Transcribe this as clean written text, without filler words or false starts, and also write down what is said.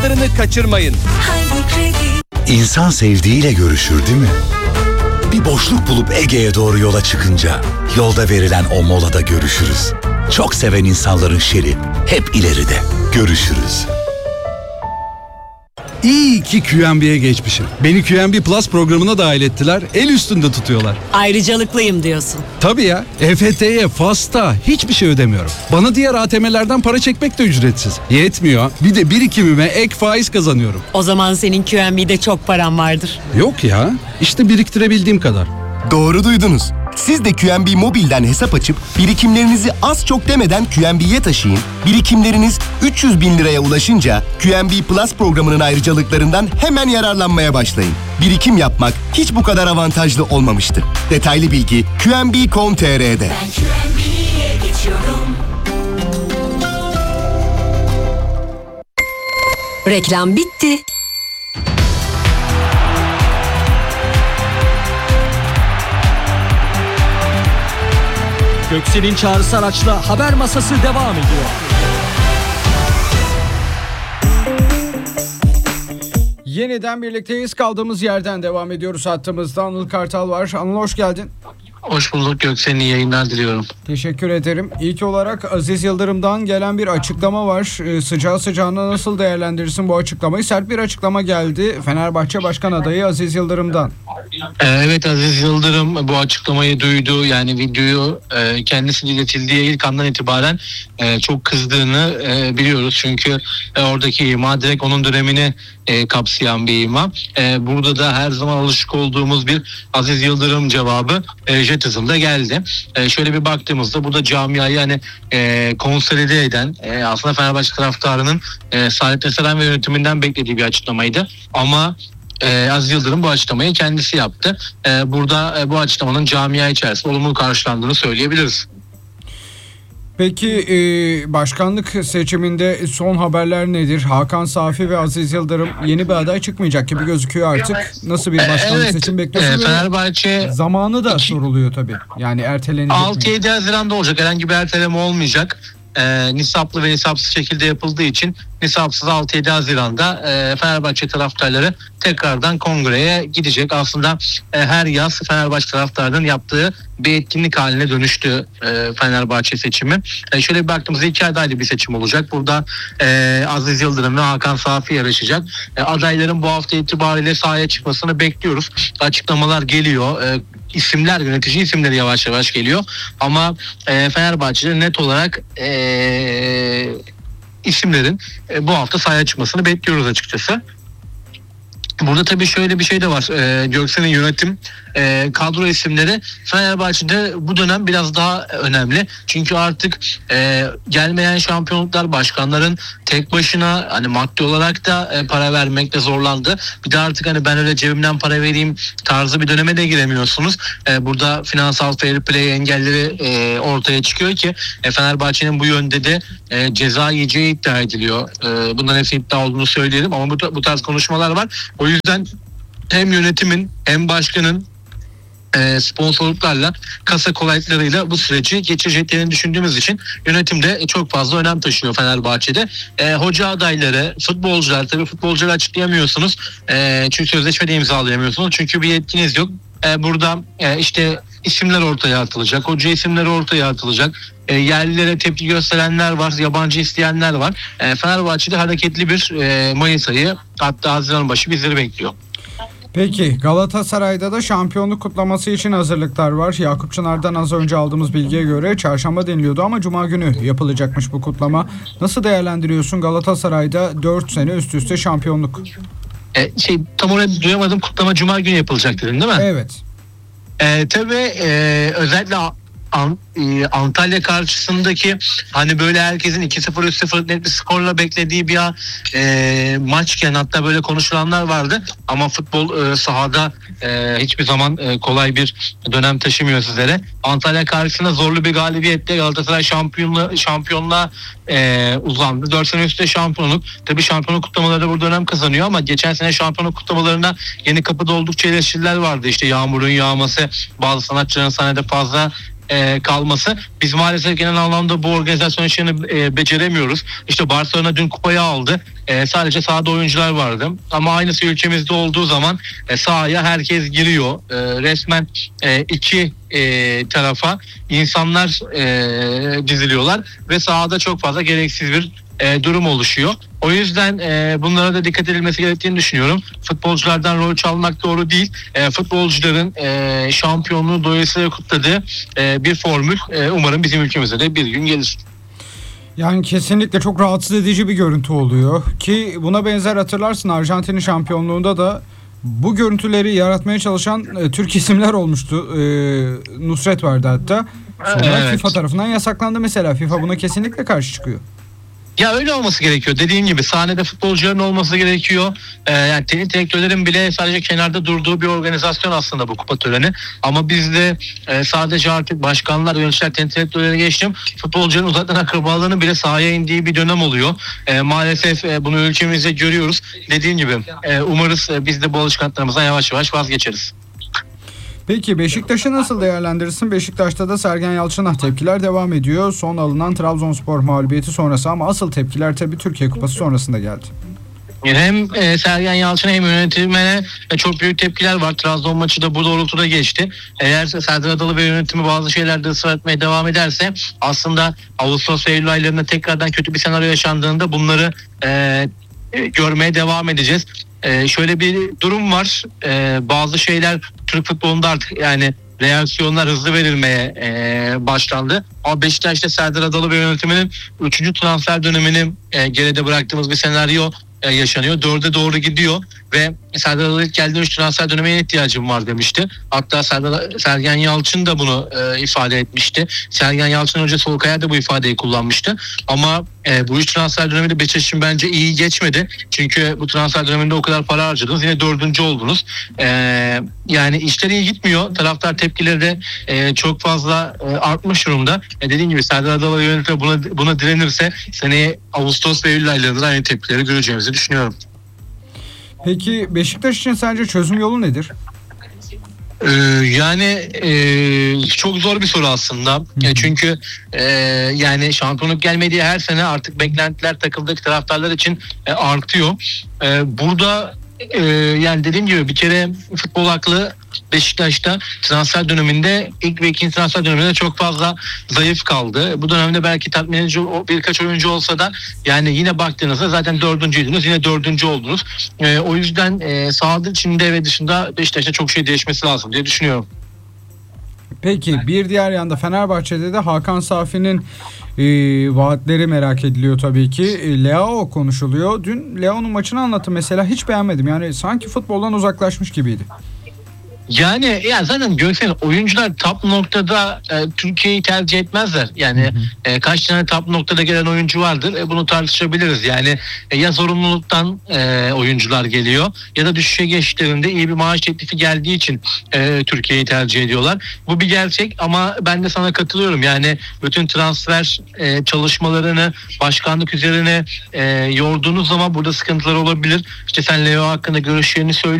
kaçırmayın. İnsan sevdiğiyle görüşür değil mi? Bir boşluk bulup Ege'ye doğru yola çıkınca yolda verilen o molada görüşürüz. Çok seven insanların şeri hep ileride. Görüşürüz. İyi ki QNB'ye geçmişim. Beni QNB Plus programına dahil ettiler. El üstünde tutuyorlar. Ayrıcalıklıyım diyorsun. Tabii ya. EFT'ye, FAS'ta hiçbir şey ödemiyorum. Bana diğer ATM'lerden para çekmek de ücretsiz. Yetmiyor. Bir de birikimime ek faiz kazanıyorum. O zaman senin QNB'de çok paran vardır. Yok ya. İşte biriktirebildiğim kadar. Doğru duydunuz. Siz de QNB Mobil'den hesap açıp birikimlerinizi az çok demeden QNB'ye taşıyın. Birikimleriniz 300 bin liraya ulaşınca QNB Plus programının ayrıcalıklarından hemen yararlanmaya başlayın. Birikim yapmak hiç bu kadar avantajlı olmamıştı. Detaylı bilgi QNB.com.tr'de. Ben QNB'ye geçiyorum. Reklam bitti. Göksel'in çağrısı araçla haber masası devam ediyor. Yeniden birlikteyiz. Kaldığımız yerden devam ediyoruz. Hattımızda Anıl Kartal var. Anıl hoş geldin. Hoş bulduk Göksel'in iyi yayınlar diliyorum. Teşekkür ederim. İlk olarak Aziz Yıldırım'dan gelen bir açıklama var. Sıcağı sıcağına nasıl değerlendirirsin bu açıklamayı? Sert bir açıklama geldi Fenerbahçe Başkan Adayı Aziz Yıldırım'dan. Evet, Aziz Yıldırım bu açıklamayı duydu. Yani videoyu kendisi iletildiği ilk andan itibaren çok kızdığını biliyoruz. Çünkü oradaki ima direkt onun dönemini kapsayan bir ima. Burada da her zaman alışık olduğumuz bir Aziz Yıldırım cevabı jet hızında geldi. Şöyle bir baktığımızda bu da camiayı hani konsolide eden aslında Fenerbahçe taraftarının Saadettin Saran ve yönetiminden beklediği bir açıklamaydı. Ama Aziz Yıldırım bu açıklamayı kendisi yaptı. Burada bu açıklamanın camia içerisinde olumlu karşılandığını söyleyebiliriz. Peki başkanlık seçiminde son haberler nedir? Hakan Safi ve Aziz Yıldırım yeni bir aday çıkmayacak gibi gözüküyor artık. Nasıl bir başkanlık seçim bekliyorsun? Fenerbahçe zamanı da soruluyor tabii. Yani ertelenecek 6-7 Haziran'da olacak. Herhangi bir erteleme olmayacak. Nisaplı ve nisapsız şekilde yapıldığı için nisapsız 6-7 Haziran'da Fenerbahçe taraftarları tekrardan kongreye gidecek. Aslında her yaz Fenerbahçe taraftarının yaptığı bir etkinlik haline dönüştü Fenerbahçe seçimi. Şöyle bir baktığımızda 2 adaylı bir seçim olacak. Burada Aziz Yıldırım ve Hakan Safi yarışacak. Adayların bu hafta itibariyle sahaya çıkmasını bekliyoruz. Açıklamalar geliyor. İsimler, yönetici isimleri yavaş yavaş geliyor. Ama Fenerbahçe'de net olarak isimlerin bu hafta sahaya çıkmasını bekliyoruz açıkçası. Burada tabii şöyle bir şey de var. Göksel'in yönetim kadro isimleri Fenerbahçe'de bu dönem biraz daha önemli. Çünkü artık gelmeyen şampiyonluklar başkanların tek başına hani maddi olarak da para vermekte zorlandı. Bir de artık hani ben öyle cebimden para vereyim tarzı bir döneme de giremiyorsunuz. Burada finansal fair play engelleri ortaya çıkıyor ki Fenerbahçe'nin bu yönde de ceza yiyeceği iddia ediliyor. Bunların hepsi iddia olduğunu söyleyelim ama bu tarz konuşmalar var. O yüzden hem yönetimin hem başkanın sponsorluklarla, kasa kolaylıklarıyla bu süreci geçireceklerini düşündüğümüz için yönetimde çok fazla önem taşıyor Fenerbahçe'de. Hoca adayları, futbolcular, tabii futbolcuları açıklayamıyorsunuz. Çünkü sözleşme de imzalayamıyorsunuz. Çünkü bir yetkiniz yok. Burada işte isimler ortaya atılacak, hoca isimleri ortaya atılacak. Yerlilere tepki gösterenler var, yabancı isteyenler var. Fenerbahçe'de hareketli bir Mayıs ayı, hatta Haziran başı bizleri bekliyor. Peki Galatasaray'da da şampiyonluk kutlaması için hazırlıklar var. Yakup Çınar'dan az önce aldığımız bilgiye göre çarşamba deniliyordu ama cuma günü yapılacakmış bu kutlama. Nasıl değerlendiriyorsun Galatasaray'da 4 sene üst üste şampiyonluk? Tam olarak duyamadım, kutlama cuma günü yapılacak dedin değil mi? Evet. Tabii özellikle Antalya karşısındaki hani böyle herkesin 2-0 3-0 net bir skorla beklediği bir maçken hatta böyle konuşulanlar vardı ama futbol sahada hiçbir zaman kolay bir dönem taşımıyor sizlere. Antalya karşısında zorlu bir galibiyetle Galatasaray şampiyonluğa uzandı. 4 sene üstte şampiyonluk. Tabii şampiyonluk kutlamaları da burada önem kazanıyor ama geçen sene şampiyonluk kutlamalarına Yenikapı'da oldukça eleştiriler vardı. İşte yağmurun yağması, bazı sanatçıların sahnede fazla kalması. Biz maalesef genel anlamda bu organizasyon işini beceremiyoruz. İşte Barcelona dün kupayı aldı. Sadece sahada oyuncular vardı. Ama aynısı ülkemizde olduğu zaman sahaya herkes giriyor. Resmen iki tarafa insanlar diziliyorlar ve sahada çok fazla gereksiz bir durum oluşuyor. O yüzden bunlara da dikkat edilmesi gerektiğini düşünüyorum. Futbolculardan rol çalmak doğru değil. Futbolcuların şampiyonluğu dolayısıyla kutladığı bir formül umarım bizim ülkemize de bir gün gelir. Yani kesinlikle çok rahatsız edici bir görüntü oluyor ki buna benzer hatırlarsın Arjantin'in şampiyonluğunda da bu görüntüleri yaratmaya çalışan Türk isimler olmuştu. Nusret vardı hatta. Sonra Evet. FIFA tarafından yasaklandı mesela. FIFA buna kesinlikle karşı çıkıyor. Ya öyle olması gerekiyor. Dediğim gibi sahnede futbolcuların olması gerekiyor. Yani teknik direktörlerin bile sadece kenarda durduğu bir organizasyon aslında bu kupa töreni. Ama bizde sadece artık başkanlar, yöneticiler, teknik direktörlere geçtim. Futbolcuların uzaktan akrabalarının bile sahaya indiği bir dönem oluyor. Maalesef bunu ülkemizde görüyoruz. Dediğim gibi umarız biz de bu alışkanlıklarımızdan yavaş yavaş vazgeçeriz. Peki Beşiktaş'ı nasıl değerlendirirsin? Beşiktaş'ta da Sergen Yalçın'a tepkiler devam ediyor. Son alınan Trabzonspor mağlubiyeti sonrası ama asıl tepkiler tabii Türkiye Kupası sonrasında geldi. Hem Sergen Yalçın'a hem yönetimine çok büyük tepkiler var. Trabzon maçı da bu doğrultuda geçti. Eğer Serdar Adalı ve yönetimi bazı şeylerde ısrar etmeye devam ederse aslında Ağustos ve Eylül aylarında tekrardan kötü bir senaryo yaşandığında bunları görmeye devam edeceğiz. Şöyle bir durum var. Bazı şeyler Türk futbolunda artık yani reaksiyonlar hızlı verilmeye başlandı. Ama Beşiktaş'ta Serdar Adalı ve yönetiminin 3. transfer dönemini geride bıraktığımız bir senaryo yaşanıyor. 4'e doğru gidiyor ve Serdar Adalı ilk geldiğinde 3 transfer dönemine ihtiyacım var demişti. Hatta Sergen Yalçın da bunu ifade etmişti. Sergen Yalçın Hoca Solkaya da bu ifadeyi kullanmıştı. Ama bu 3 transfer dönemi de Beşiktaş için bence iyi geçmedi. Çünkü bu transfer döneminde o kadar para harcadınız. Yine 4. oldunuz. Yani işler iyi gitmiyor. Taraftar tepkileri de çok fazla artmış durumda. Dediğim gibi Serdar Adalı yönetimi buna direnirse seneye Ağustos ve Eylül aylarında aynı tepkileri göreceğimizi düşünüyorum. Peki Beşiktaş için sence çözüm yolu nedir? Yani çok zor bir soru aslında. Çünkü yani şampiyonluk gelmediği her sene artık beklentiler takıldığı taraftarlar için artıyor. Burada yani dediğim gibi bir kere futbol aklı Beşiktaş'ta transfer döneminde ilk ve ikinci transfer döneminde çok fazla zayıf kaldı. Bu dönemde belki tatmin edici birkaç oyuncu olsa da yani yine baktığınızda zaten 4.'üydünüz, yine 4. oldunuz. O yüzden sahada içinde ve dışında Beşiktaş'ta çok şey değişmesi lazım diye düşünüyorum. Peki bir diğer yanda Fenerbahçe'de de Hakan Safi'nin vaatleri merak ediliyor tabii ki. Leao konuşuluyor. Dün Leao'nun maçını anlattı mesela, hiç beğenmedim. Yani sanki futboldan uzaklaşmış gibiydi. Yani zaten Göksel'in oyuncular top noktada Türkiye'yi tercih etmezler. Yani kaç tane top noktada gelen oyuncu vardır. Bunu tartışabiliriz. Yani ya zorunluluktan oyuncular geliyor ya da düşüşe geçtiklerinde iyi bir maaş teklifi geldiği için Türkiye'yi tercih ediyorlar. Bu bir gerçek ama ben de sana katılıyorum. Yani bütün transfer çalışmalarını başkanlık üzerine yorduğunuz zaman burada sıkıntılar olabilir. İşte sen Leo hakkında görüşlerini söyle.